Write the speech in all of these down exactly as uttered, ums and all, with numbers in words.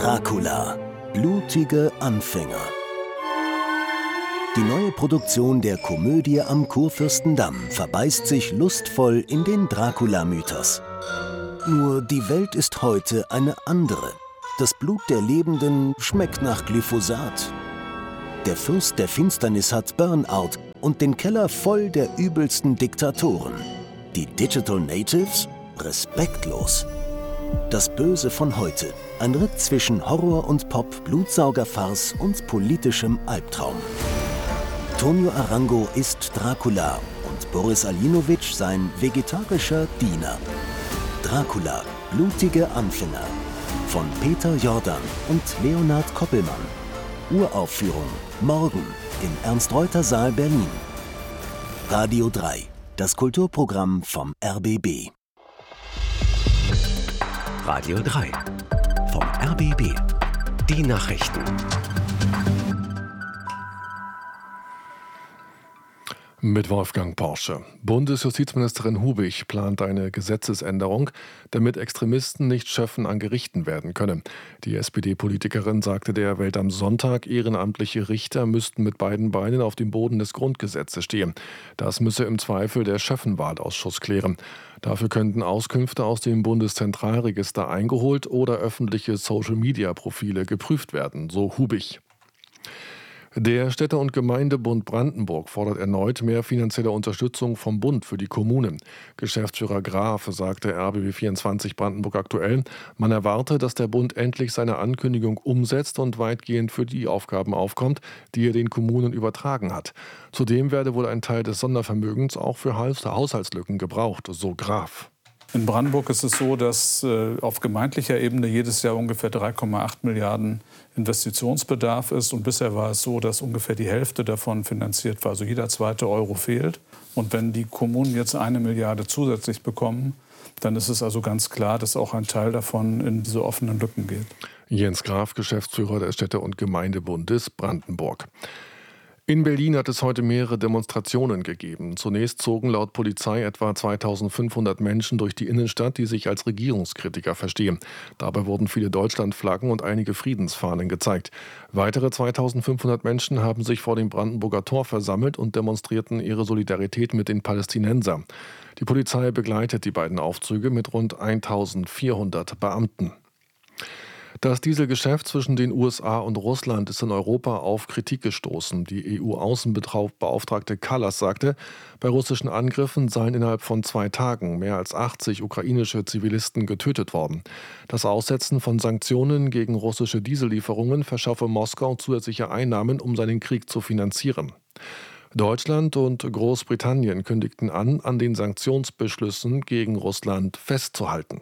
Dracula. Blutige Anfänger. Die neue Produktion der Komödie am Kurfürstendamm verbeißt sich lustvoll in den Dracula-Mythos. Nur die Welt ist heute eine andere. Das Blut der Lebenden schmeckt nach Glyphosat. Der Fürst der Finsternis hat Burnout und den Keller voll der übelsten Diktatoren. Die Digital Natives? Respektlos. Das Böse von heute. Ein Ritt zwischen Horror und Pop, Blutsaugerfarce und politischem Albtraum. Tonio Arango ist Dracula und Boris Aljinovic sein vegetarischer Diener. Dracula, blutige Anfänger. Von Peter Jordan und Leonhard Koppelmann. Uraufführung morgen im Ernst-Reuter-Saal Berlin. Radio drei, das Kulturprogramm vom R B B. Radio drei vom R B B. Die Nachrichten. Mit Wolfgang Porsche. Bundesjustizministerin Hubig plant eine Gesetzesänderung, damit Extremisten nicht Schöffen an Gerichten werden können. Die S P D-Politikerin sagte der Welt am Sonntag, ehrenamtliche Richter müssten mit beiden Beinen auf dem Boden des Grundgesetzes stehen. Das müsse im Zweifel der Schöffenwahlausschuss klären. Dafür könnten Auskünfte aus dem Bundeszentralregister eingeholt oder öffentliche Social-Media-Profile geprüft werden, so Hubig. Der Städte- und Gemeindebund Brandenburg fordert erneut mehr finanzielle Unterstützung vom Bund für die Kommunen. Geschäftsführer Graf sagte R B B vierundzwanzig Brandenburg aktuell, man erwarte, dass der Bund endlich seine Ankündigung umsetzt und weitgehend für die Aufgaben aufkommt, die er den Kommunen übertragen hat. Zudem werde wohl ein Teil des Sondervermögens auch für Haushaltslücken gebraucht, so Graf. In Brandenburg ist es so, dass äh, auf gemeindlicher Ebene jedes Jahr ungefähr drei Komma acht Milliarden Investitionsbedarf ist. Und bisher war es so, dass ungefähr die Hälfte davon finanziert war. Also jeder zweite Euro fehlt. Und wenn die Kommunen jetzt eine Milliarde zusätzlich bekommen, dann ist es also ganz klar, dass auch ein Teil davon in diese offenen Lücken geht. Jens Graf, Geschäftsführer des Städte- und Gemeindebundes Brandenburg. In Berlin hat es heute mehrere Demonstrationen gegeben. Zunächst zogen laut Polizei etwa zweitausendfünfhundert Menschen durch die Innenstadt, die sich als Regierungskritiker verstehen. Dabei wurden viele Deutschlandflaggen und einige Friedensfahnen gezeigt. Weitere zweitausendfünfhundert Menschen haben sich vor dem Brandenburger Tor versammelt und demonstrierten ihre Solidarität mit den Palästinensern. Die Polizei begleitet die beiden Aufzüge mit rund eintausendvierhundert Beamten. Das Dieselgeschäft zwischen den U S A und Russland ist in Europa auf Kritik gestoßen. Die E U-Außenbeauftragte Kallas sagte, bei russischen Angriffen seien innerhalb von zwei Tagen mehr als achtzig ukrainische Zivilisten getötet worden. Das Aussetzen von Sanktionen gegen russische Diesellieferungen verschaffe Moskau zusätzliche Einnahmen, um seinen Krieg zu finanzieren. Deutschland und Großbritannien kündigten an, an den Sanktionsbeschlüssen gegen Russland festzuhalten.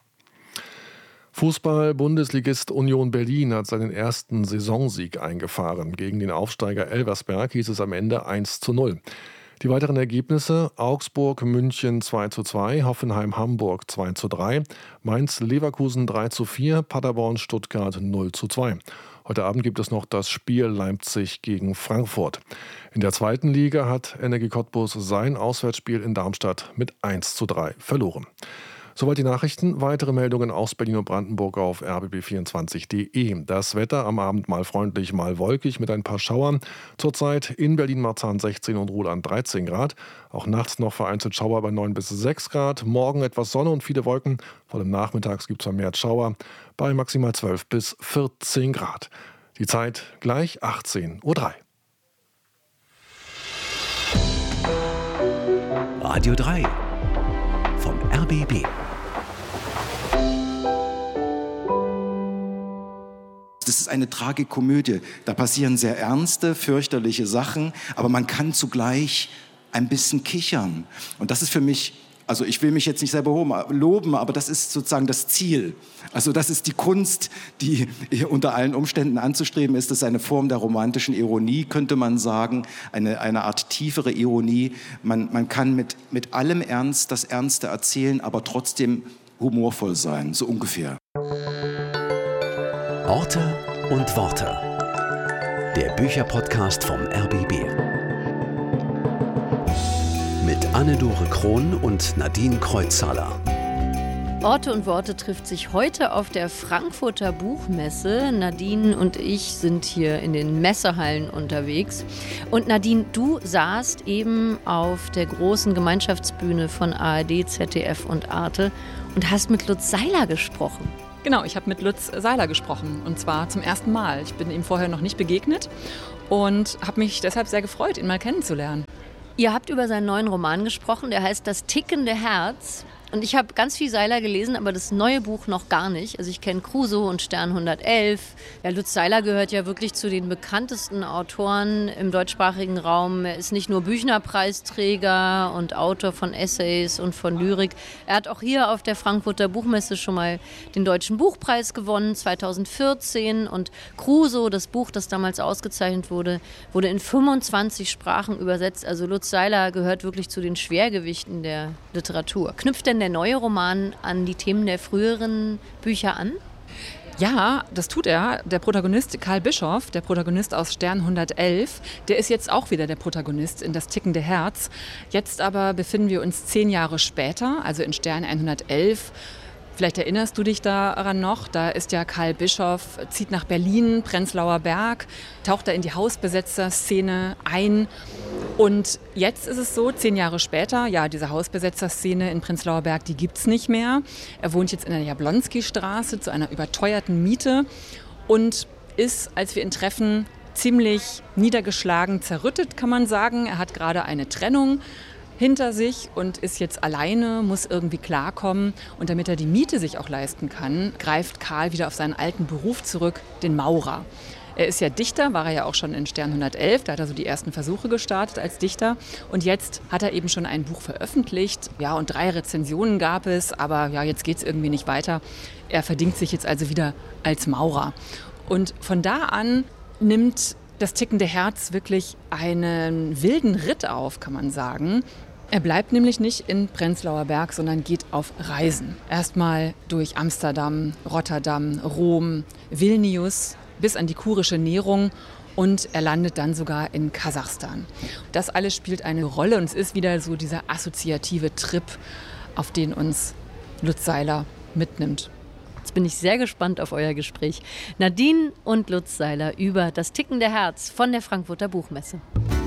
Fußball-Bundesligist Union Berlin hat seinen ersten Saisonsieg eingefahren. Gegen den Aufsteiger Elversberg hieß es am Ende eins zu null. Die weiteren Ergebnisse: Augsburg, München zwei zu zwei, Hoffenheim, Hamburg zwei zu drei, Mainz, Leverkusen drei zu vier, Paderborn, Stuttgart null zu zwei. Heute Abend gibt es noch das Spiel Leipzig gegen Frankfurt. In der zweiten Liga hat Energie Cottbus sein Auswärtsspiel in Darmstadt mit eins zu drei verloren. Soweit die Nachrichten. Weitere Meldungen aus Berlin und Brandenburg auf r b b vierundzwanzig punkt d e. Das Wetter am Abend mal freundlich, mal wolkig mit ein paar Schauern. Zurzeit in Berlin-Marzahn sechzehn und Ruhland dreizehn Grad. Auch nachts noch vereinzelt Schauer bei neun bis sechs Grad. Morgen etwas Sonne und viele Wolken. Vor allem nachmittags gibt es vermehrt Schauer bei maximal zwölf bis vierzehn Grad. Die Zeit gleich achtzehn Uhr drei. Radio drei vom R B B. Das ist eine Tragikomödie. Da passieren sehr ernste, fürchterliche Sachen, aber man kann zugleich ein bisschen kichern. Und das ist für mich, also ich will mich jetzt nicht selber loben, aber das ist sozusagen das Ziel. Also das ist die Kunst, die unter allen Umständen anzustreben ist. Das ist eine Form der romantischen Ironie, könnte man sagen, eine, eine Art tiefere Ironie. Man, man kann mit, mit allem Ernst das Ernste erzählen, aber trotzdem humorvoll sein, so ungefähr. Orte und Worte. Der Bücherpodcast vom R B B. Mit Anne-Dore Krohn und Nadine Kreuzhaler. Orte und Worte trifft sich heute auf der Frankfurter Buchmesse. Nadine und ich sind hier in den Messehallen unterwegs. Und Nadine, du saßt eben auf der großen Gemeinschaftsbühne von A R D, Z D F und Arte und hast mit Lutz Seiler gesprochen. Genau, ich habe mit Lutz Seiler gesprochen und zwar zum ersten Mal. Ich bin ihm vorher noch nicht begegnet und habe mich deshalb sehr gefreut, ihn mal kennenzulernen. Ihr habt über seinen neuen Roman gesprochen, der heißt Das tickende Herz. Und ich habe ganz viel Seiler gelesen, aber das neue Buch noch gar nicht. Also ich kenne Crusoe und Stern hundertelf. Ja, Lutz Seiler gehört ja wirklich zu den bekanntesten Autoren im deutschsprachigen Raum. Er ist nicht nur Büchner-Preisträger und Autor von Essays und von Lyrik. Er hat auch hier auf der Frankfurter Buchmesse schon mal den Deutschen Buchpreis gewonnen, zweitausendvierzehn. Und Crusoe, das Buch, das damals ausgezeichnet wurde, wurde in fünfundzwanzig Sprachen übersetzt. Also Lutz Seiler gehört wirklich zu den Schwergewichten der Literatur. Knüpft denn der neue Roman an die Themen der früheren Bücher an? Ja, das tut er. Der Protagonist Karl Bischoff, der Protagonist aus Stern hundertelf, der ist jetzt auch wieder der Protagonist in Das tickende Herz. Jetzt aber befinden wir uns zehn Jahre später, also in Stern hundertelf. Vielleicht erinnerst du dich daran noch, da ist ja Karl Bischoff, zieht nach Berlin, Prenzlauer Berg, taucht da in die Hausbesetzer-Szene ein. Und jetzt ist es so, zehn Jahre später, ja, diese Hausbesetzer-Szene in Prenzlauer Berg, die gibt's nicht mehr. Er wohnt jetzt in der Jablonski-Straße zu einer überteuerten Miete und ist, als wir ihn treffen, ziemlich niedergeschlagen, zerrüttet, kann man sagen. Er hat gerade eine Trennung hinter sich und ist jetzt alleine, muss irgendwie klarkommen. Und damit er die Miete sich auch leisten kann, greift Karl wieder auf seinen alten Beruf zurück, den Maurer. Er ist ja Dichter, war er ja auch schon in Stern hundertelf, da hat er so die ersten Versuche gestartet als Dichter. Und jetzt hat er eben schon ein Buch veröffentlicht. Ja, und drei Rezensionen gab es, aber ja, jetzt geht es irgendwie nicht weiter. Er verdingt sich jetzt also wieder als Maurer. Und von da an nimmt das tickende Herz wirklich einen wilden Ritt auf, kann man sagen. Er bleibt nämlich nicht in Prenzlauer Berg, sondern geht auf Reisen. Erstmal durch Amsterdam, Rotterdam, Rom, Vilnius bis an die kurische Nährung und er landet dann sogar in Kasachstan. Das alles spielt eine Rolle und es ist wieder so dieser assoziative Trip, auf den uns Lutz Seiler mitnimmt. Jetzt bin ich sehr gespannt auf euer Gespräch. Nadine und Lutz Seiler über Das tickende Herz von der Frankfurter Buchmesse.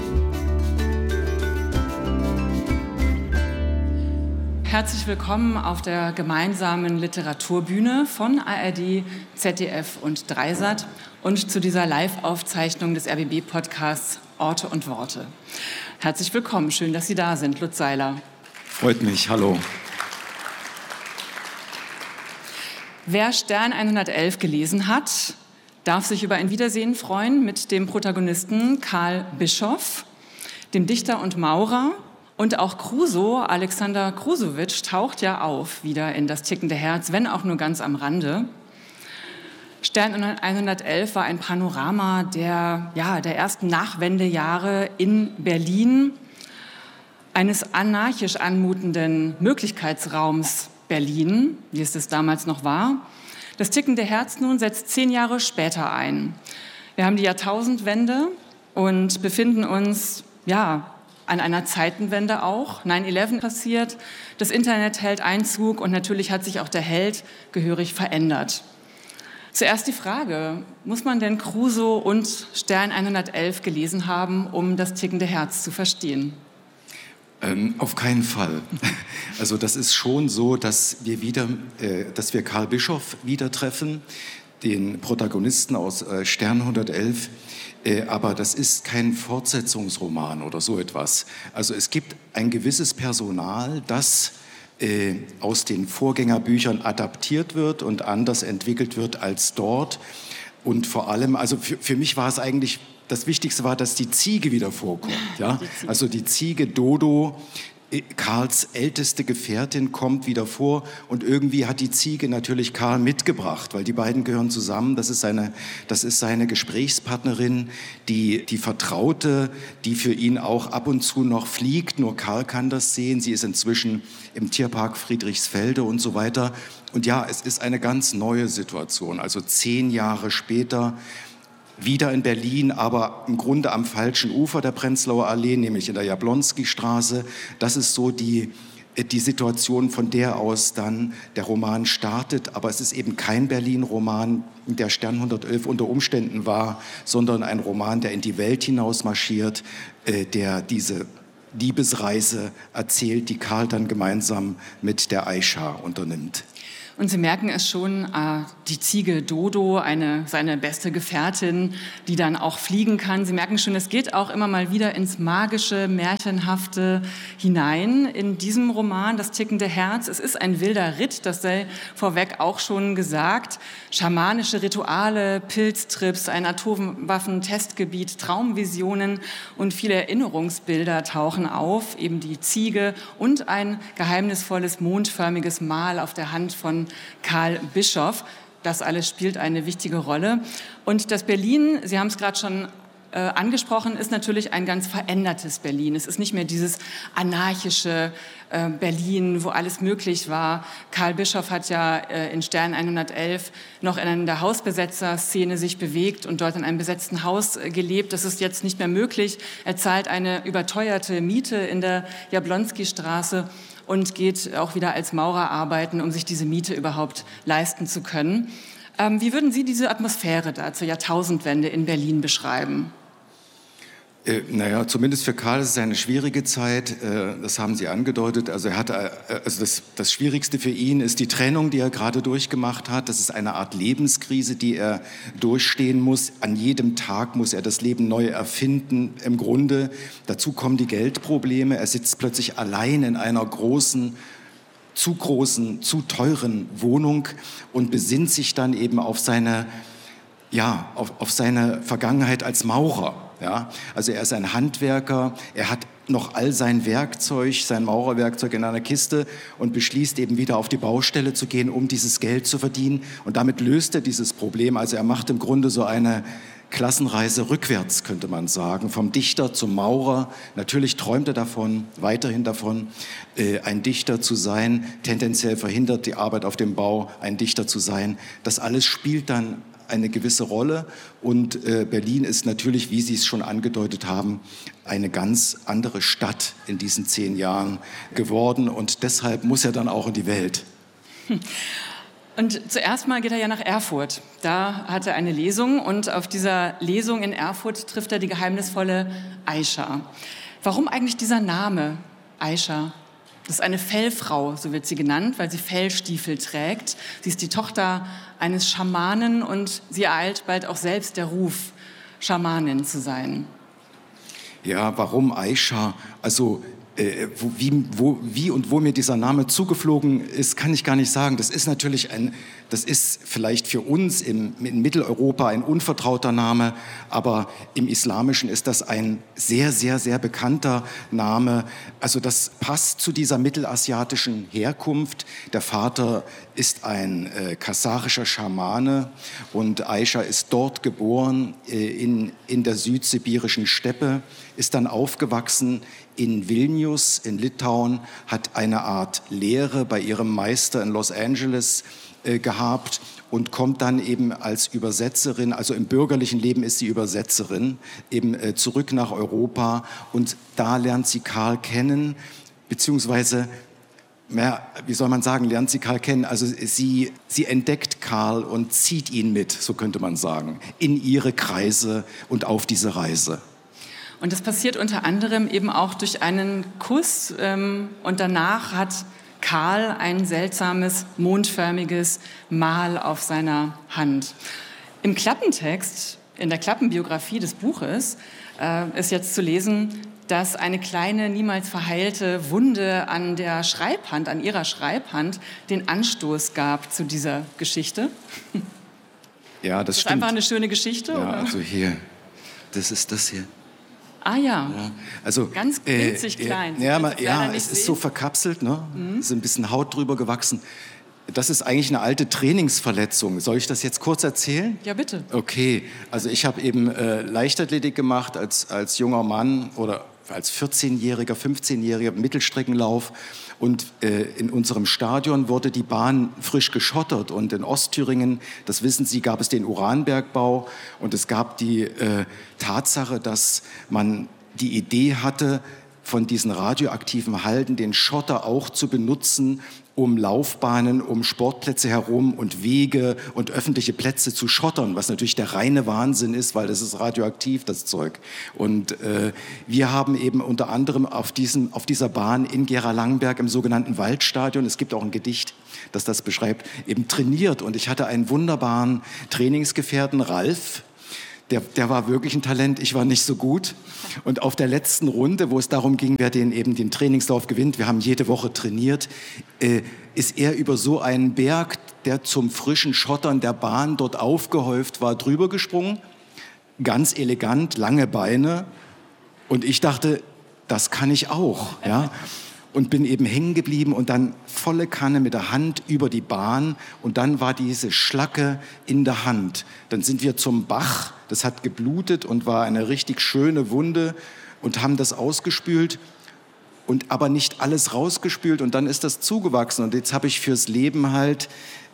Herzlich willkommen auf der gemeinsamen Literaturbühne von A R D, Z D F und Dreisat und zu dieser Live-Aufzeichnung des R B B-Podcasts Orte und Worte. Herzlich willkommen, schön, dass Sie da sind, Lutz Seiler. Freut mich, hallo. Wer Stern hundertelf gelesen hat, darf sich über ein Wiedersehen freuen mit dem Protagonisten Karl Bischoff, dem Dichter und Maurer. Und auch Crusoe, Alexander Krusowitsch, taucht ja auf wieder in Das tickende Herz, wenn auch nur ganz am Rande. Stern hundertelf war ein Panorama der, ja, der ersten Nachwendejahre in Berlin, eines anarchisch anmutenden Möglichkeitsraums Berlin, wie es das damals noch war. Das tickende Herz nun setzt zehn Jahre später ein. Wir haben die Jahrtausendwende und befinden uns, ja, an einer Zeitenwende auch. neun elf passiert, das Internet hält Einzug und natürlich hat sich auch der Held gehörig verändert. Zuerst die Frage, muss man denn Crusoe und Stern hundertelf gelesen haben, um das tickende Herz zu verstehen? Ähm, auf keinen Fall. Also das ist schon so, dass wir, wieder, äh, dass wir Karl Bischoff wieder treffen, den Protagonisten aus äh, Stern hundertelf. Äh, aber das ist kein Fortsetzungsroman oder so etwas. Also es gibt ein gewisses Personal, das äh, aus den Vorgängerbüchern adaptiert wird und anders entwickelt wird als dort. Und vor allem, also für, für mich war es eigentlich, das Wichtigste war, dass die Ziege wieder vorkommt. Ja? Also die Ziege Dodo, Karls älteste Gefährtin, kommt wieder vor und irgendwie hat die Ziege natürlich Karl mitgebracht, weil die beiden gehören zusammen. Das ist seine, das ist seine Gesprächspartnerin, die, die Vertraute, die für ihn auch ab und zu noch fliegt. Nur Karl kann das sehen. Sie ist inzwischen im Tierpark Friedrichsfelde und so weiter. Und ja, es ist eine ganz neue Situation. Also zehn Jahre später wieder in Berlin, aber im Grunde am falschen Ufer der Prenzlauer Allee, nämlich in der Jablonski-Straße. Das ist so die, die Situation, von der aus dann der Roman startet. Aber es ist eben kein Berlin-Roman, der Stern hundertelf unter Umständen war, sondern ein Roman, der in die Welt hinaus marschiert, äh, der diese Liebesreise erzählt, die Karl dann gemeinsam mit der Aisha unternimmt. Und Sie merken es schon, äh, die Ziege Dodo, eine, seine beste Gefährtin, die dann auch fliegen kann. Sie merken schon, es geht auch immer mal wieder ins Magische, Märchenhafte hinein in diesem Roman, Das tickende Herz. Es ist ein wilder Ritt, das sei vorweg auch schon gesagt. Schamanische Rituale, Pilztrips, ein Atomwaffentestgebiet, Traumvisionen und viele Erinnerungsbilder tauchen auf. Eben die Ziege und ein geheimnisvolles, mondförmiges Mal auf der Hand von Karl Bischoff. Das alles spielt eine wichtige Rolle. Und das Berlin, Sie haben es gerade schon äh, angesprochen, ist natürlich ein ganz verändertes Berlin. Es ist nicht mehr dieses anarchische äh, Berlin, wo alles möglich war. Karl Bischoff hat ja äh, in Stern hundertelf noch in der Hausbesetzer-Szene sich bewegt und dort in einem besetzten Haus äh, gelebt. Das ist jetzt nicht mehr möglich. Er zahlt eine überteuerte Miete in der Jablonski-Straße und geht auch wieder als Maurer arbeiten, um sich diese Miete überhaupt leisten zu können. Ähm, wie würden Sie diese Atmosphäre da zur Jahrtausendwende in Berlin beschreiben? Äh, naja, zumindest für Karl ist es eine schwierige Zeit, äh, das haben Sie angedeutet. Also, er hat, äh, also das, das Schwierigste für ihn ist die Trennung, die er gerade durchgemacht hat. Das ist eine Art Lebenskrise, die er durchstehen muss. An jedem Tag muss er das Leben neu erfinden, im Grunde. Dazu kommen die Geldprobleme. Er sitzt plötzlich allein in einer großen, zu großen, zu teuren Wohnung und besinnt sich dann eben auf seine, ja, auf, auf seine Vergangenheit als Maurer. Ja, also er ist ein Handwerker, er hat noch all sein Werkzeug, sein Maurerwerkzeug in einer Kiste und beschließt eben wieder auf die Baustelle zu gehen, um dieses Geld zu verdienen. Und damit löst er dieses Problem. Also er macht im Grunde so eine Klassenreise rückwärts, könnte man sagen, vom Dichter zum Maurer. Natürlich träumt er davon, weiterhin davon, äh, ein Dichter zu sein. Tendenziell verhindert die Arbeit auf dem Bau, ein Dichter zu sein. Das alles spielt dann eine gewisse Rolle und äh, Berlin ist natürlich, wie Sie es schon angedeutet haben, eine ganz andere Stadt in diesen zehn Jahren geworden und deshalb muss er dann auch in die Welt. Und zuerst mal geht er ja nach Erfurt. Da hat er eine Lesung und auf dieser Lesung in Erfurt trifft er die geheimnisvolle Aisha. Warum eigentlich dieser Name Aisha? Das ist eine Fellfrau, so wird sie genannt, weil sie Fellstiefel trägt. Sie ist die Tochter eines Schamanen und sie ereilt bald auch selbst der Ruf, Schamanin zu sein. Ja, warum Aisha? Also äh, wo, wie, wo, wie und wo mir dieser Name zugeflogen ist, kann ich gar nicht sagen. Das ist natürlich ein, das ist vielleicht für uns im, in Mitteleuropa ein unvertrauter Name, aber im Islamischen ist das ein sehr, sehr, sehr bekannter Name. Also das passt zu dieser mittelasiatischen Herkunft. Der Vater ist ein äh, kasarischer Schamane und Aisha ist dort geboren, äh, in, in der südsibirischen Steppe, ist dann aufgewachsen in Vilnius, in Litauen, hat eine Art Lehre bei ihrem Meister in Los Angeles äh, gehabt und kommt dann eben als Übersetzerin, also im bürgerlichen Leben ist sie Übersetzerin, eben äh, zurück nach Europa und da lernt sie Karl kennen, beziehungsweise, ja, wie soll man sagen, lernt sie Karl kennen, also sie, sie entdeckt Karl und zieht ihn mit, so könnte man sagen, in ihre Kreise und auf diese Reise. Und das passiert unter anderem eben auch durch einen Kuss ähm, und danach hat Karl ein seltsames, mondförmiges Mal auf seiner Hand. Im Klappentext, in der Klappenbiografie des Buches, äh, ist jetzt zu lesen, dass eine kleine, niemals verheilte Wunde an der Schreibhand, an ihrer Schreibhand, den Anstoß gab zu dieser Geschichte. Ja, das, das ist stimmt. Einfach eine schöne Geschichte, ja, oder? Also hier, das ist das hier. Ah ja, ja also, ganz winzig äh, klein. Ja, ma, ja es sehen. ist so verkapselt, ne? Mhm. ist ein bisschen Haut drüber gewachsen. Das ist eigentlich eine alte Trainingsverletzung. Soll ich das jetzt kurz erzählen? Ja, bitte. Okay, also ich habe eben äh, Leichtathletik gemacht als, als junger Mann oder als vierzehnjähriger, fünfzehnjähriger Mittelstreckenlauf. Und äh, in unserem Stadion wurde die Bahn frisch geschottert. Und in Ostthüringen, das wissen Sie, gab es den Uranbergbau. Und es gab die äh, Tatsache, dass man die Idee hatte, von diesen radioaktiven Halden den Schotter auch zu benutzen, um Laufbahnen, um Sportplätze herum und Wege und öffentliche Plätze zu schottern, was natürlich der reine Wahnsinn ist, weil das ist radioaktiv, das Zeug. Und äh, wir haben eben unter anderem auf, diesen, auf dieser Bahn in Gera-Langenberg im sogenannten Waldstadion, es gibt auch ein Gedicht, das das beschreibt, eben trainiert. Und ich hatte einen wunderbaren Trainingsgefährten, Ralf. Der, der war wirklich ein Talent, ich war nicht so gut. Und auf der letzten Runde, wo es darum ging, wer den, eben den Trainingslauf gewinnt, wir haben jede Woche trainiert, äh, ist er über so einen Berg, der zum frischen Schottern der Bahn dort aufgehäuft war, drüber gesprungen. Ganz elegant, lange Beine. Und ich dachte, das kann ich auch. Ja? Und bin eben hängen geblieben und dann volle Kanne mit der Hand über die Bahn. Und dann war diese Schlacke in der Hand. Dann sind wir zum Bach. Das hat geblutet und war eine richtig schöne Wunde und haben das ausgespült und aber nicht alles rausgespült und dann ist das zugewachsen und jetzt habe ich fürs Leben halt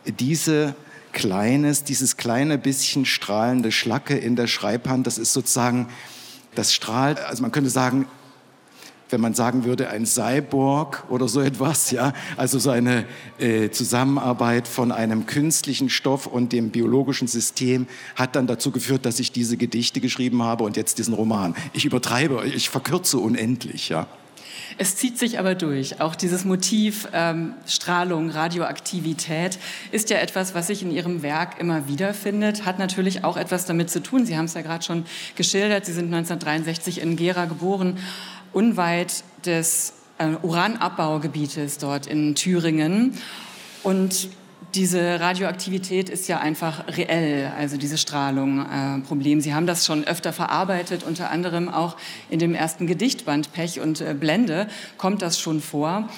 diese kleines, dieses kleine bisschen strahlende Schlacke in der Schreibhand. Das ist sozusagen, das strahlt, also man könnte sagen, wenn man sagen würde, ein Cyborg oder so etwas, ja, also so eine äh, Zusammenarbeit von einem künstlichen Stoff und dem biologischen System hat dann dazu geführt, dass ich diese Gedichte geschrieben habe und jetzt diesen Roman. Ich übertreibe, ich verkürze unendlich, ja. Es zieht sich aber durch. Auch dieses Motiv ähm, Strahlung, Radioaktivität ist ja etwas, was sich in Ihrem Werk immer wieder findet, hat natürlich auch etwas damit zu tun. Sie haben es ja gerade schon geschildert, Sie sind neunzehnhundertdreiundsechzig in Gera geboren, unweit des äh, Uranabbaugebietes dort in Thüringen. Und diese Radioaktivität ist ja einfach reell, also diese Strahlung, äh, Problem. Sie haben das schon öfter verarbeitet, unter anderem auch in dem ersten Gedichtband Pech und äh, Blende kommt das schon vor.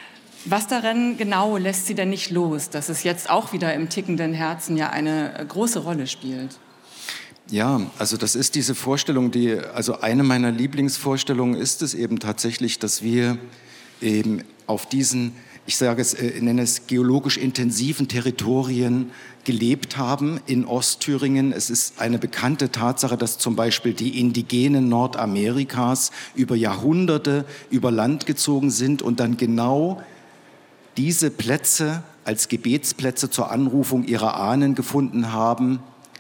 Was daran genau lässt Sie denn nicht los, dass es jetzt auch wieder im tickenden Herzen ja eine äh, große Rolle spielt? Ja, also das ist diese Vorstellung, die, also eine meiner Lieblingsvorstellungen ist es eben tatsächlich, dass wir eben auf diesen, ich sage es, ich nenne es geologisch intensiven Territorien gelebt haben in Ostthüringen. Es ist eine bekannte Tatsache, dass zum Beispiel die Indigenen Nordamerikas über Jahrhunderte über Land gezogen sind und dann genau diese Plätze als Gebetsplätze zur Anrufung ihrer Ahnen gefunden haben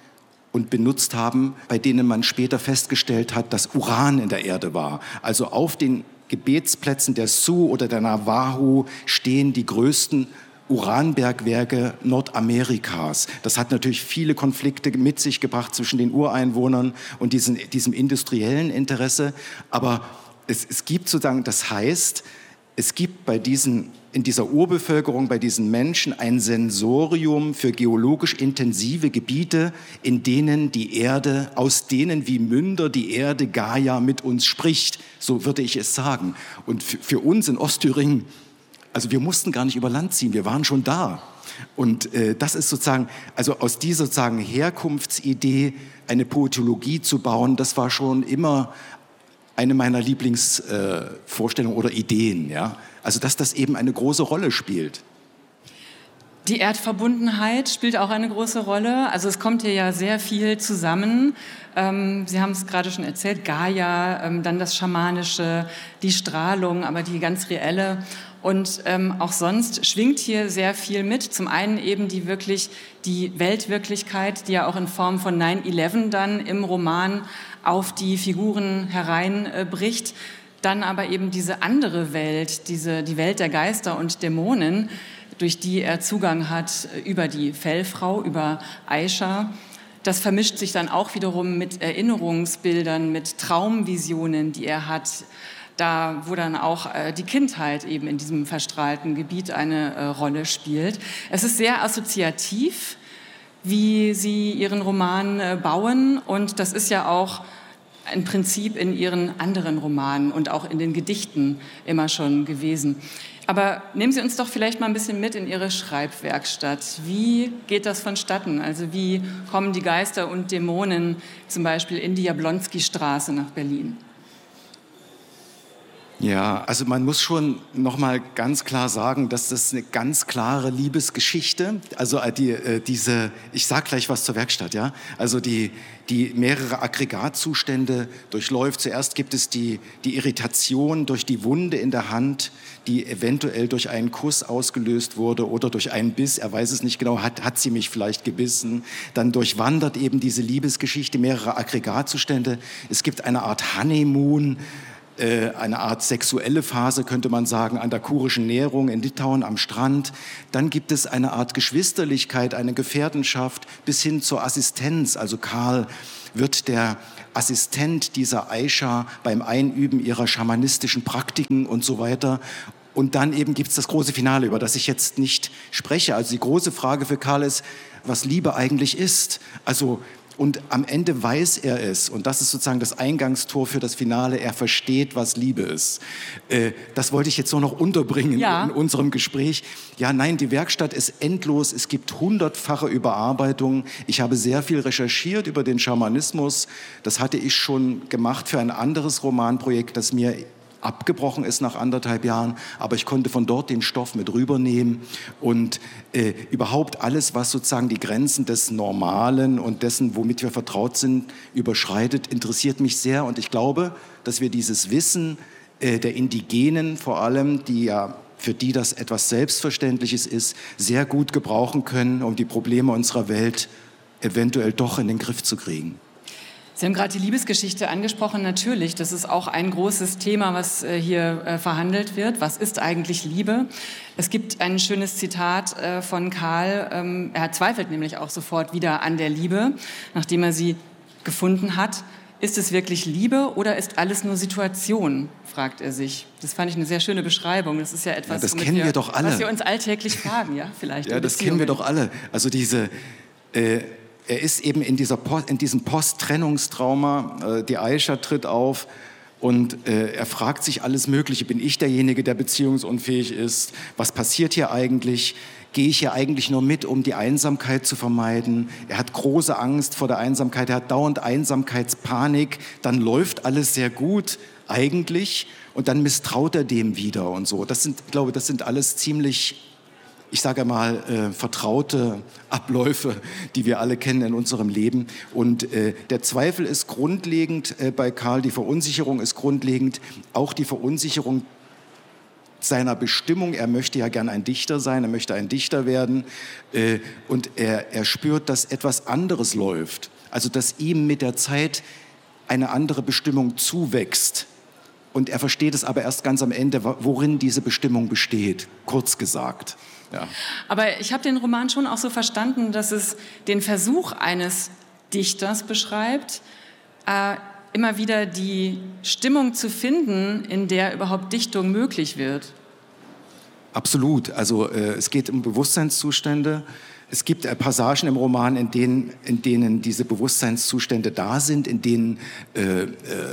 und benutzt haben, bei denen man später festgestellt hat, dass Uran in der Erde war. Also auf den Gebetsplätzen der Sioux oder der Navajo stehen die größten Uranbergwerke Nordamerikas. Das hat natürlich viele Konflikte mit sich gebracht zwischen den Ureinwohnern und diesen, diesem industriellen Interesse. Aber es, es gibt sozusagen, das heißt, es gibt bei diesen, in dieser Urbevölkerung, bei diesen Menschen ein Sensorium für geologisch intensive Gebiete, in denen die Erde, aus denen wie Münder die Erde Gaia mit uns spricht. So würde ich es sagen. Und für, für uns in Ostthüringen, also wir mussten gar nicht über Land ziehen, wir waren schon da. Und äh, das ist sozusagen, also aus dieser sozusagen Herkunftsidee eine Poetologie zu bauen, das war schon immer eine meiner Lieblingsvorstellungen äh, oder Ideen, ja. Also dass das eben eine große Rolle spielt. Die Erdverbundenheit spielt auch eine große Rolle. Also es kommt hier ja sehr viel zusammen. Ähm, Sie haben es gerade schon erzählt, Gaia, ähm, dann das Schamanische, die Strahlung, aber die ganz reelle. Und ähm, auch sonst schwingt hier sehr viel mit. Zum einen eben die wirklich die Weltwirklichkeit, die ja auch in Form von nine eleven dann im Roman auf die Figuren hereinbricht. Dann aber eben diese andere Welt, diese, die Welt der Geister und Dämonen, durch die er Zugang hat über die Fellfrau, über Aisha. Das vermischt sich dann auch wiederum mit Erinnerungsbildern, mit Traumvisionen, die er hat, da wo dann auch äh, die Kindheit eben in diesem verstrahlten Gebiet eine äh, Rolle spielt. Es ist sehr assoziativ, wie Sie Ihren Roman äh, bauen, und das ist ja auch ein Prinzip in Ihren anderen Romanen und auch in den Gedichten immer schon gewesen. Aber nehmen Sie uns doch vielleicht mal ein bisschen mit in Ihre Schreibwerkstatt. Wie geht das vonstatten? Also wie kommen die Geister und Dämonen zum Beispiel in die Jablonski-Straße nach Berlin? Ja, also man muss schon noch mal ganz klar sagen, dass das eine ganz klare Liebesgeschichte, also die, äh, diese, ich sag gleich was zur Werkstatt, ja, also die, die mehrere Aggregatzustände durchläuft. Zuerst gibt es die, die Irritation durch die Wunde in der Hand, die eventuell durch einen Kuss ausgelöst wurde oder durch einen Biss, er weiß es nicht genau, hat, hat sie mich vielleicht gebissen. Dann durchwandert eben diese Liebesgeschichte mehrere Aggregatzustände. Es gibt eine Art Honeymoon, eine Art sexuelle Phase, könnte man sagen, an der kurischen Nährung in Litauen am Strand. Dann gibt es eine Art Geschwisterlichkeit, eine Gefährtenschaft bis hin zur Assistenz. Also Karl wird der Assistent dieser Aisha beim Einüben ihrer schamanistischen Praktiken und so weiter. Und dann eben gibt es das große Finale, über das ich jetzt nicht spreche. Also die große Frage für Karl ist, was Liebe eigentlich ist. Also Und am Ende weiß er es. Und das ist sozusagen das Eingangstor für das Finale. Er versteht, was Liebe ist. Äh, das wollte ich jetzt nur noch unterbringen ja. in unserem Gespräch. Ja, nein, die Werkstatt ist endlos. Es gibt hundertfache Überarbeitungen. Ich habe sehr viel recherchiert über den Schamanismus. Das hatte ich schon gemacht für ein anderes Romanprojekt, das mir abgebrochen ist nach anderthalb Jahren, aber ich konnte von dort den Stoff mit rübernehmen und äh, überhaupt alles, was sozusagen die Grenzen des Normalen und dessen, womit wir vertraut sind, überschreitet, interessiert mich sehr und ich glaube, dass wir dieses Wissen äh, der Indigenen vor allem, die ja für die das etwas Selbstverständliches ist, sehr gut gebrauchen können, um die Probleme unserer Welt eventuell doch in den Griff zu kriegen. Sie haben gerade die Liebesgeschichte angesprochen. Natürlich, das ist auch ein großes Thema, was äh, hier äh, verhandelt wird. Was ist eigentlich Liebe? Es gibt ein schönes Zitat äh, von Karl. Ähm, er zweifelt nämlich auch sofort wieder an der Liebe, nachdem er sie gefunden hat. Ist es wirklich Liebe oder ist alles nur Situation, fragt er sich. Das fand ich eine sehr schöne Beschreibung. Das ist ja etwas, ja, das kennen wir, wir doch alle. Was wir uns alltäglich fragen, ja, vielleicht. Ja, das kennen wir doch alle. Also diese... Äh, Er ist eben in, dieser Post, in diesem Post-Trennungstrauma, äh, die Aisha tritt auf und äh, er fragt sich alles Mögliche. Bin ich derjenige, der beziehungsunfähig ist? Was passiert hier eigentlich? Gehe ich hier eigentlich nur mit, um die Einsamkeit zu vermeiden? Er hat große Angst vor der Einsamkeit, er hat dauernd Einsamkeitspanik. Dann läuft alles sehr gut eigentlich und dann misstraut er dem wieder und so. Das sind, ich glaube, das sind alles ziemlich... ich sage mal, äh, vertraute Abläufe, die wir alle kennen in unserem Leben. Und äh, der Zweifel ist grundlegend äh, bei Karl, die Verunsicherung ist grundlegend, auch die Verunsicherung seiner Bestimmung. Er möchte ja gern ein Dichter sein, er möchte ein Dichter werden. Äh, und er, er spürt, dass etwas anderes läuft. Also, dass ihm mit der Zeit eine andere Bestimmung zuwächst. Und er versteht es aber erst ganz am Ende, worin diese Bestimmung besteht, kurz gesagt. Ja. Aber ich habe den Roman schon auch so verstanden, dass es den Versuch eines Dichters beschreibt, äh, immer wieder die Stimmung zu finden, in der überhaupt Dichtung möglich wird. Absolut. Also äh, es geht um Bewusstseinszustände. Es gibt äh, Passagen im Roman, in denen, in denen diese Bewusstseinszustände da sind, in denen äh, äh,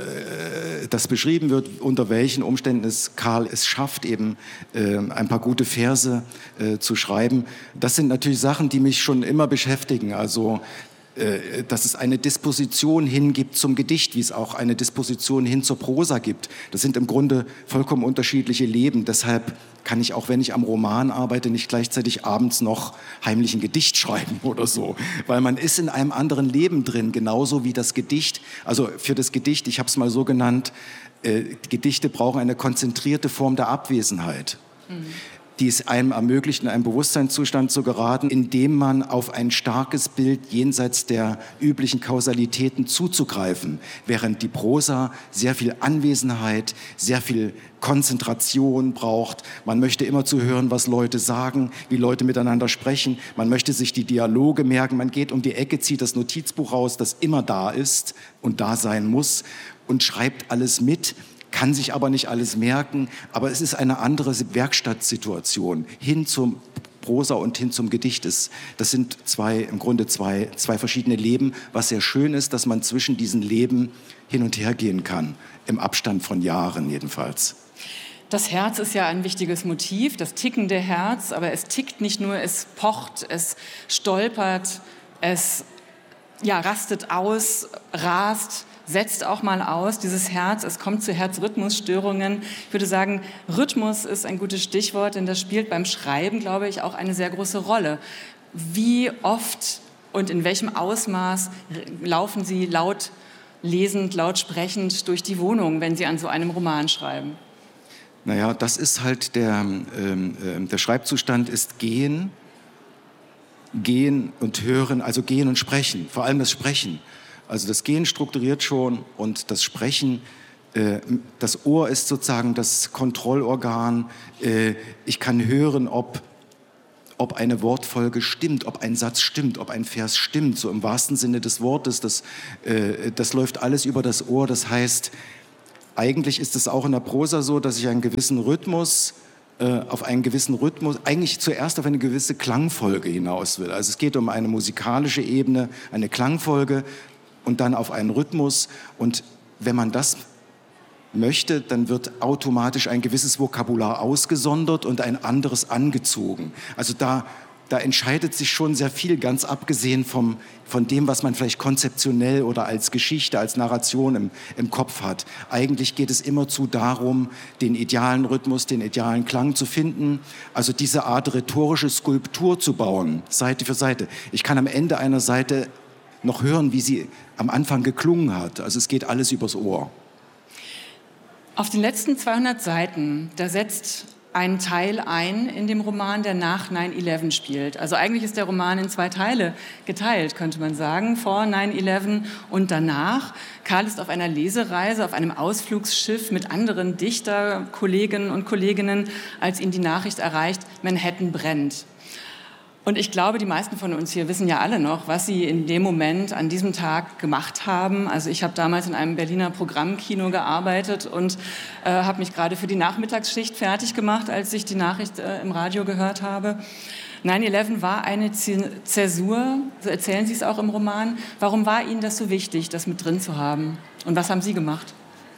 das beschrieben wird, unter welchen Umständen es Karl es schafft, eben äh, ein paar gute Verse äh, zu schreiben. Das sind natürlich Sachen, die mich schon immer beschäftigen. Also äh, dass es eine Disposition hingibt zum Gedicht, wie es auch eine Disposition hin zur Prosa gibt. Das sind im Grunde vollkommen unterschiedliche Leben. Deshalb kann ich, auch wenn ich am Roman arbeite, nicht gleichzeitig abends noch heimlich ein Gedicht schreiben oder so. Weil man ist in einem anderen Leben drin, genauso wie das Gedicht. Also für das Gedicht, ich habe es mal so genannt, äh, Gedichte brauchen eine konzentrierte Form der Abwesenheit. Mhm. Die es einem ermöglicht, in einen Bewusstseinszustand zu geraten, in dem man auf ein starkes Bild jenseits der üblichen Kausalitäten zuzugreifen, während die Prosa sehr viel Anwesenheit, sehr viel Konzentration braucht. Man möchte immer zu hören, was Leute sagen, wie Leute miteinander sprechen. Man möchte sich die Dialoge merken. Man geht um die Ecke, zieht das Notizbuch raus, das immer da ist und da sein muss und schreibt alles mit. Kann sich aber nicht alles merken, aber es ist eine andere Werkstattsituation hin zum Prosa und hin zum Gedicht. Das sind zwei, im Grunde zwei, zwei verschiedene Leben, was sehr schön ist, dass man zwischen diesen Leben hin und her gehen kann, im Abstand von Jahren jedenfalls. Das Herz ist ja ein wichtiges Motiv, das tickende Herz, aber es tickt nicht nur, es pocht, es stolpert, es ja, rastet aus, rast, setzt auch mal aus, dieses Herz, es kommt zu Herzrhythmusstörungen. Ich würde sagen, Rhythmus ist ein gutes Stichwort, denn das spielt beim Schreiben, glaube ich, auch eine sehr große Rolle. Wie oft und in welchem Ausmaß laufen Sie laut lesend, laut sprechend durch die Wohnung, wenn Sie an so einem Roman schreiben? Naja, das ist halt der, ähm, äh, der Schreibzustand ist Gehen, Gehen und Hören, also Gehen und Sprechen, vor allem das Sprechen. Also das Gehen strukturiert schon und das Sprechen, äh, das Ohr ist sozusagen das Kontrollorgan. Äh, ich kann hören, ob, ob eine Wortfolge stimmt, ob ein Satz stimmt, ob ein Vers stimmt, so im wahrsten Sinne des Wortes. Das, äh, das läuft alles über das Ohr, das heißt, eigentlich ist es auch in der Prosa so, dass ich einen gewissen Rhythmus, äh, auf einen gewissen Rhythmus, eigentlich zuerst auf eine gewisse Klangfolge hinaus will. Also es geht um eine musikalische Ebene, eine Klangfolge und dann auf einen Rhythmus. Und wenn man das möchte, dann wird automatisch ein gewisses Vokabular ausgesondert und ein anderes angezogen. Also da Da entscheidet sich schon sehr viel, ganz abgesehen vom, von dem, was man vielleicht konzeptionell oder als Geschichte, als Narration im, im Kopf hat. Eigentlich geht es immerzu darum, den idealen Rhythmus, den idealen Klang zu finden, also diese Art rhetorische Skulptur zu bauen, Seite für Seite. Ich kann am Ende einer Seite noch hören, wie sie am Anfang geklungen hat. Also es geht alles übers Ohr. Auf den letzten zweihundert Seiten, da setzt ein Teil ein in dem Roman, der nach neun elf spielt. Also eigentlich ist der Roman in zwei Teile geteilt, könnte man sagen, vor neun elf und danach. Karl ist auf einer Lesereise, auf einem Ausflugsschiff mit anderen Dichterkollegen und Kolleginnen, als ihn die Nachricht erreicht, Manhattan brennt. Und ich glaube, die meisten von uns hier wissen ja alle noch, was sie in dem Moment, an diesem Tag gemacht haben. Also ich habe damals in einem Berliner Programmkino gearbeitet und äh, habe mich gerade für die Nachmittagsschicht fertig gemacht, als ich die Nachricht äh, im Radio gehört habe. neun elf war eine Zäsur, so erzählen Sie es auch im Roman. Warum war Ihnen das so wichtig, das mit drin zu haben? Und was haben Sie gemacht?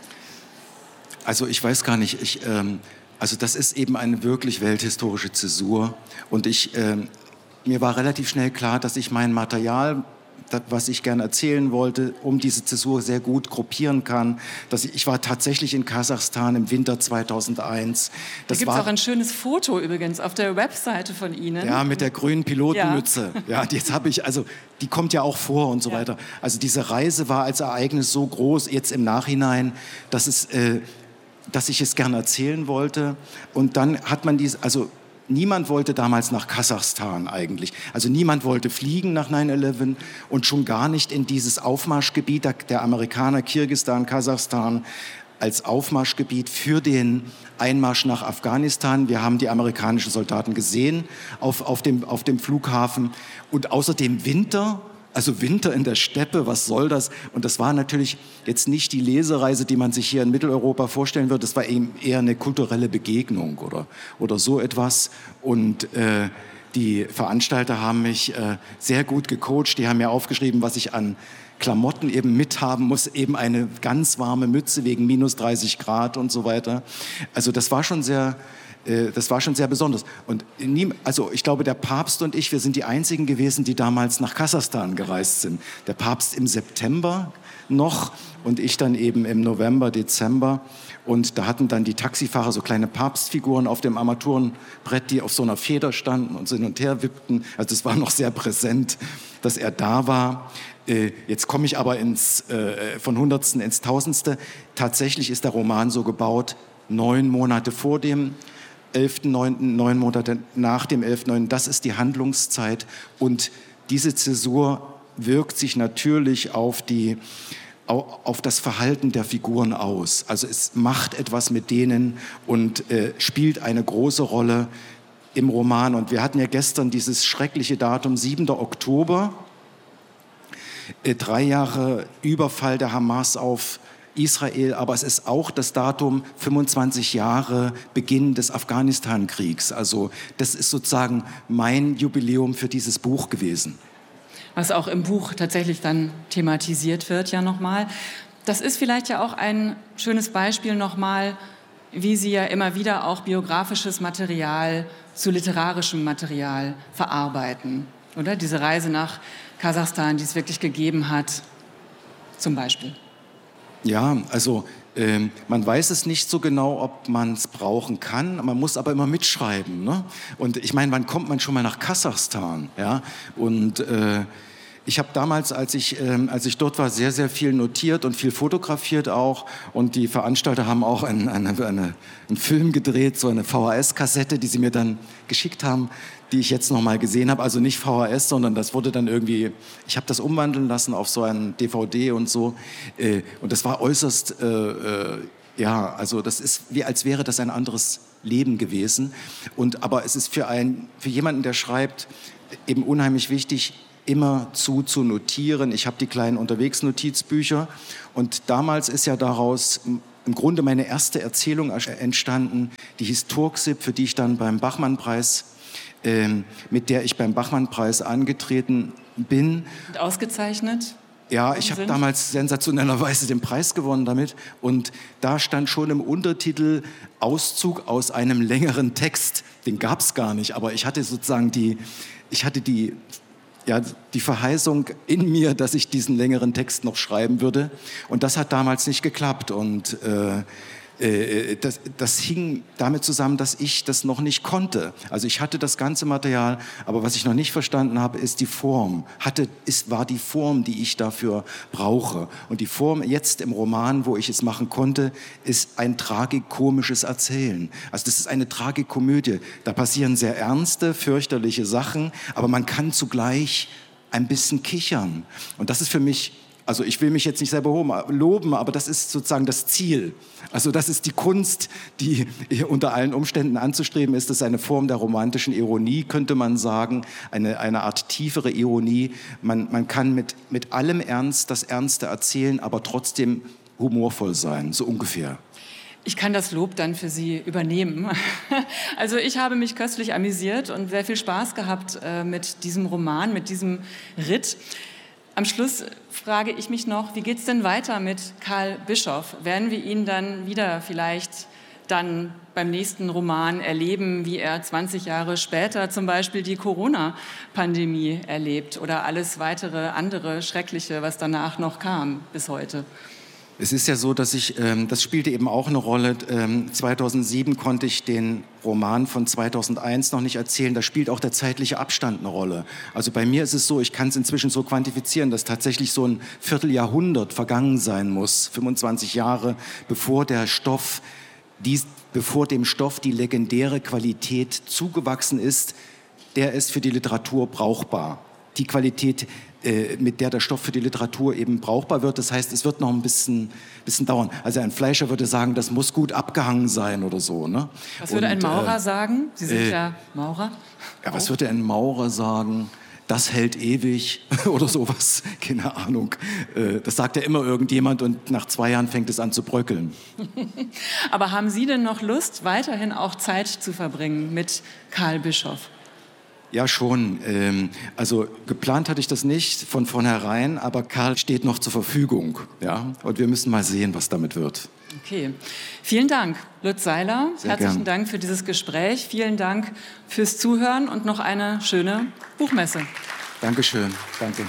Also ich weiß gar nicht, ich, ähm, also das ist eben eine wirklich welthistorische Zäsur und ich... Ähm, Mir war relativ schnell klar, dass ich mein Material, das, was ich gerne erzählen wollte, um diese Zäsur sehr gut gruppieren kann. Dass ich, ich war tatsächlich in Kasachstan im Winter zweitausendeins. Das da gibt es war, auch ein schönes Foto übrigens auf der Webseite von Ihnen. Ja, mit der grünen Pilotenmütze. Ja, ja jetzt habe ich, also die kommt ja auch vor und so ja. weiter. Also diese Reise war als Ereignis so groß, jetzt im Nachhinein, dass es, äh, dass ich es gerne erzählen wollte. Und dann hat man diese, also niemand wollte damals nach Kasachstan eigentlich. Also niemand wollte fliegen nach neun elf und schon gar nicht in dieses Aufmarschgebiet der Amerikaner, Kirgisistan, Kasachstan, als Aufmarschgebiet für den Einmarsch nach Afghanistan. Wir haben die amerikanischen Soldaten gesehen auf, auf, dem, auf dem Flughafen. Und außerdem Winter, also Winter in der Steppe, was soll das? Und das war natürlich jetzt nicht die Lesereise, die man sich hier in Mitteleuropa vorstellen würde. Das war eben eher eine kulturelle Begegnung oder, oder so etwas. Und äh, die Veranstalter haben mich äh, sehr gut gecoacht. Die haben mir aufgeschrieben, was ich an Klamotten eben mithaben muss. Eben eine ganz warme Mütze wegen minus dreißig Grad und so weiter. Also das war schon sehr... Das war schon sehr besonders. Und nie, also ich glaube, der Papst und ich, wir sind die Einzigen gewesen, die damals nach Kasachstan gereist sind. Der Papst im September noch und ich dann eben im November, Dezember. Und da hatten dann die Taxifahrer so kleine Papstfiguren auf dem Armaturenbrett, die auf so einer Feder standen und so hin und her wippten. Also es war noch sehr präsent, dass er da war. Jetzt komme ich aber ins, von Hundertsten ins Tausendste. Tatsächlich ist der Roman so gebaut, neun Monate vor dem elften neunten, neun Monate nach dem elften neunten, das ist die Handlungszeit. Und diese Zäsur wirkt sich natürlich auf, die, auf das Verhalten der Figuren aus. Also es macht etwas mit denen und äh, spielt eine große Rolle im Roman. Und wir hatten ja gestern dieses schreckliche Datum, siebter Oktober, äh, drei Jahre Überfall der Hamas auf Israel, aber es ist auch das Datum fünfundzwanzig Jahre Beginn des Afghanistan-Kriegs. Also das ist sozusagen mein Jubiläum für dieses Buch gewesen. Was auch im Buch tatsächlich dann thematisiert wird, ja nochmal. Das ist vielleicht ja auch ein schönes Beispiel nochmal, wie Sie ja immer wieder auch biografisches Material zu literarischem Material verarbeiten. Oder? Diese Reise nach Kasachstan, die es wirklich gegeben hat, zum Beispiel. Ja, also ähm, man weiß es nicht so genau, ob man es brauchen kann. Man muss aber immer mitschreiben. Ne? Und ich meine, wann kommt man schon mal nach Kasachstan? Ja? Und äh, ich habe damals, als ich, ähm, als ich dort war, sehr, sehr viel notiert und viel fotografiert auch. Und die Veranstalter haben auch ein, eine, eine, einen Film gedreht, so eine V H S-Kassette, die sie mir dann geschickt haben, die ich jetzt noch mal gesehen habe. Also nicht V H S, sondern das wurde dann irgendwie, ich habe das umwandeln lassen auf so ein D V D und so. Äh, und das war äußerst, äh, äh, ja, also das ist wie als wäre das ein anderes Leben gewesen. Und, aber es ist für, ein, für jemanden, der schreibt, eben unheimlich wichtig, immer zu, zu notieren. Ich habe die kleinen Unterwegsnotizbücher und damals ist ja daraus im Grunde meine erste Erzählung entstanden, die hieß Turksip, für die ich dann beim Bachmann-Preis, äh, mit der ich beim Bachmann-Preis angetreten bin. Und ausgezeichnet? Ja, ich habe damals sensationellerweise den Preis gewonnen damit und da stand schon im Untertitel Auszug aus einem längeren Text. Den gab es gar nicht, aber ich hatte sozusagen die, ich hatte die Ja, die Verheißung in mir, dass ich diesen längeren Text noch schreiben würde. Und das hat damals nicht geklappt. Und äh, äh, das, das hing damit zusammen, dass ich das noch nicht konnte. Also ich hatte das ganze Material, aber was ich noch nicht verstanden habe, ist die Form. Hatte, ist, war die Form, die ich dafür brauche. Und die Form jetzt im Roman, wo ich es machen konnte, ist ein tragikomisches Erzählen. Also das ist eine Tragikomödie. Da passieren sehr ernste, fürchterliche Sachen, aber man kann zugleich ein bisschen kichern. Und das ist für mich, also ich will mich jetzt nicht selber loben, aber das ist sozusagen das Ziel. Also das ist die Kunst, die unter allen Umständen anzustreben ist. Das ist eine Form der romantischen Ironie, könnte man sagen, eine, eine Art tiefere Ironie. Man, man kann mit, mit allem Ernst das Ernste erzählen, aber trotzdem humorvoll sein, so ungefähr. Ich kann das Lob dann für Sie übernehmen. Also ich habe mich köstlich amüsiert und sehr viel Spaß gehabt äh, mit diesem Roman, mit diesem Ritt. Am Schluss frage ich mich noch, wie geht es denn weiter mit Karl Bischoff? Werden wir ihn dann wieder vielleicht dann beim nächsten Roman erleben, wie er zwanzig Jahre später zum Beispiel die Corona-Pandemie erlebt oder alles weitere andere Schreckliche, was danach noch kam bis heute? Es ist ja so, dass ich, ähm, das spielte eben auch eine Rolle, ähm, zweitausendsieben konnte ich den Roman von zweitausendeins noch nicht erzählen, da spielt auch der zeitliche Abstand eine Rolle. Also bei mir ist es so, ich kann es inzwischen so quantifizieren, dass tatsächlich so ein Vierteljahrhundert vergangen sein muss, fünfundzwanzig Jahre, bevor der Stoff, dies, bevor dem Stoff die legendäre Qualität zugewachsen ist, der ist für die Literatur brauchbar. Die Qualität, mit der der Stoff für die Literatur eben brauchbar wird. Das heißt, es wird noch ein bisschen, bisschen dauern. Also ein Fleischer würde sagen, das muss gut abgehangen sein oder so. Ne? Was würde Und, ein Maurer äh, sagen? Sie sind äh, ja Maurer. Ja, was würde ein Maurer sagen? Das hält ewig oder sowas. Keine Ahnung. Das sagt ja immer irgendjemand und nach zwei Jahren fängt es an zu bröckeln. Aber haben Sie denn noch Lust, weiterhin auch Zeit zu verbringen mit Karl Bischoff? Ja, schon. Also geplant hatte ich das nicht von vornherein, aber Karl steht noch zur Verfügung. Ja? Und wir müssen mal sehen, was damit wird. Okay. Vielen Dank, Lutz Seiler. Sehr Herzlichen gern. Dank für dieses Gespräch. Vielen Dank fürs Zuhören und noch eine schöne Buchmesse. Dankeschön. Danke.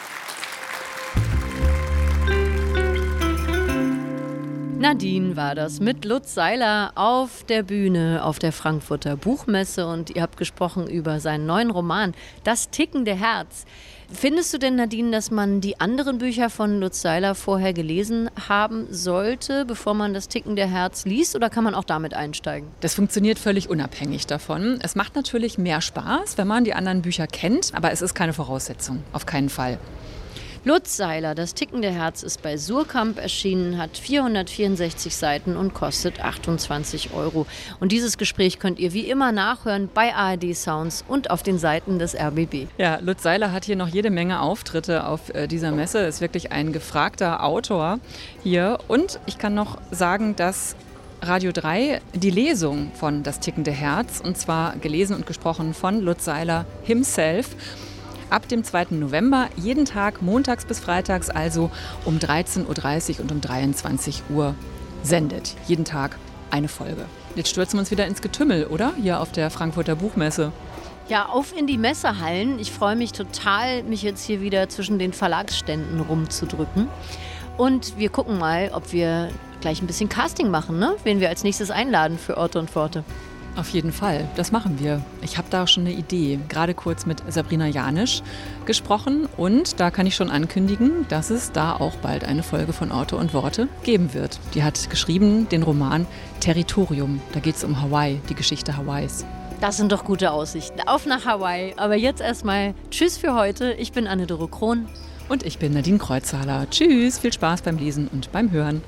Nadine war das mit Lutz Seiler auf der Bühne auf der Frankfurter Buchmesse und ihr habt gesprochen über seinen neuen Roman Das tickende Herz. Findest du denn, Nadine, dass man die anderen Bücher von Lutz Seiler vorher gelesen haben sollte, bevor man das tickende Herz liest, oder kann man auch damit einsteigen? Das funktioniert völlig unabhängig davon. Es macht natürlich mehr Spaß, wenn man die anderen Bücher kennt, aber es ist keine Voraussetzung, auf keinen Fall. Lutz Seiler, Das tickende Herz, ist bei Suhrkamp erschienen, hat vierhundertvierundsechzig Seiten und kostet achtundzwanzig Euro. Und dieses Gespräch könnt ihr wie immer nachhören bei A R D Sounds und auf den Seiten des R B B. Ja, Lutz Seiler hat hier noch jede Menge Auftritte auf äh, dieser Messe, ist wirklich ein gefragter Autor hier. Und ich kann noch sagen, dass Radio drei die Lesung von Das tickende Herz, und zwar gelesen und gesprochen von Lutz Seiler himself, ab dem zweiten November, jeden Tag montags bis freitags, also um dreizehn Uhr dreißig und um dreiundzwanzig Uhr sendet. Jeden Tag eine Folge. Jetzt stürzen wir uns wieder ins Getümmel, oder? Hier auf der Frankfurter Buchmesse. Ja, auf in die Messehallen. Ich freue mich total, mich jetzt hier wieder zwischen den Verlagsständen rumzudrücken. Und wir gucken mal, ob wir gleich ein bisschen Casting machen, ne? Wen wir als nächstes einladen für Orte und Worte. Auf jeden Fall, das machen wir. Ich habe da auch schon eine Idee. Gerade kurz mit Sabrina Janisch gesprochen und da kann ich schon ankündigen, dass es da auch bald eine Folge von Orte und Worte geben wird. Die hat geschrieben den Roman Territorium. Da geht es um Hawaii, die Geschichte Hawaiis. Das sind doch gute Aussichten. Auf nach Hawaii. Aber jetzt erstmal Tschüss für heute. Ich bin Anne-Dore Krohn. Und ich bin Nadine Kreuzhaler. Tschüss, viel Spaß beim Lesen und beim Hören.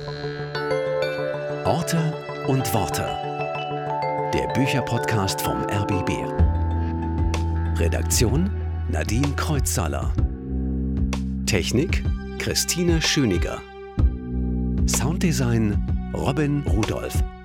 Orte und Worte. Der Bücherpodcast vom R B B. Redaktion Nadine Kreuzhaler. Technik Christine Schöniger. Sounddesign Robin Rudolph.